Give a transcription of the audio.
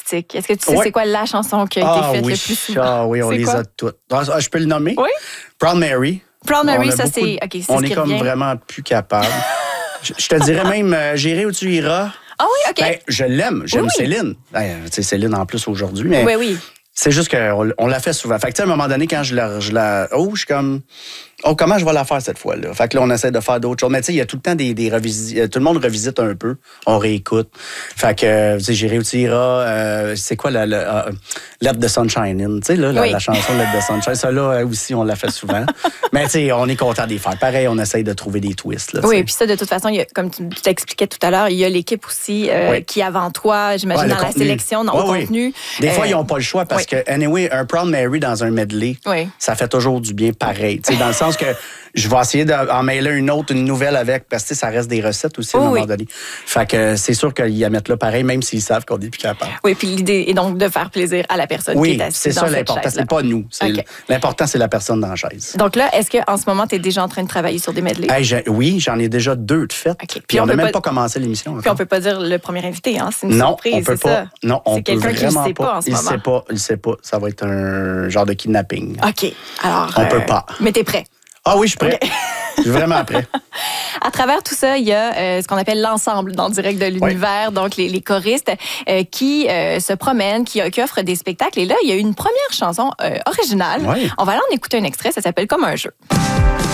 artistique. Est-ce que tu sais c'est quoi la chanson qui a été faite le plus souvent? Ah oui, on les a toutes. Je peux le nommer? Oui. Proud Mary. Proud Mary, ça c'est... OK, c'est on ce est qui comme revient. vraiment plus capable. Je te dirais même J'irai où tu iras. Ah oui, OK. Ben, je l'aime. J'aime Oui. Céline. Ben, tu sais, Céline en plus aujourd'hui. Mais Oui. c'est juste qu'on la fait souvent. Fait que, tu sais, à un moment donné, quand je la. Oh, je suis comme. Oh, comment je vais la faire cette fois-là? Fait que là, on essaie de faire d'autres choses. Mais tu sais, il y a tout le temps des revisites. Tout le monde revisite un peu. On réécoute. Fait que, tu sais, J'irai où tu iras. C'est quoi Let the Sunshine In? Tu sais, là, la chanson Let the Sunshine. Ça, là aussi, on la fait souvent. Mais tu sais, on est content d'y faire. Pareil, on essaie de trouver des twists. Là, oui, puis ça, de toute façon, il y a, comme tu t'expliquais tout à l'heure, il y a l'équipe aussi qui, avant toi, j'imagine, dans la sélection, dans le contenu. Des fois, ils n'ont pas le choix parce que, anyway, un Proud Mary dans un medley, ça fait toujours du bien pareil. Tu sais, dans le sens que je vais essayer d'en mêler une nouvelle avec, parce que ça reste des recettes aussi à un moment donné. Fait que c'est sûr qu'ils la mettent là pareil, même s'ils savent qu'on n'est plus capable. Oui, puis l'idée est donc de faire plaisir à la personne qui est assise c'est dans ça cette l'important. chaise-là. C'est pas nous. L'important, c'est la personne dans la chaise. Donc là, est-ce qu'en ce moment, tu es déjà en train de travailler sur des medleys? Oui, j'en ai déjà 2 de faites. Okay. Puis on n'a même pas commencé l'émission. Puis on peut pas dire le premier invité, hein? C'est une surprise, on peut c'est pas. ça? Non, on c'est peut quelqu'un qui ne vraiment sait pas en ce moment. Il sait pas. Ça va être un genre de kidnapping. OK. Alors, on peut pas. Mais t'es prêt? Ah oui, je suis prêt. Je suis vraiment prêt. À travers tout ça, il y a ce qu'on appelle l'ensemble dans le direct de l'univers, donc les choristes qui se promènent, qui offrent des spectacles. Et là, il y a une première chanson originale. On va aller en écouter un extrait, ça s'appelle Comme un jeu.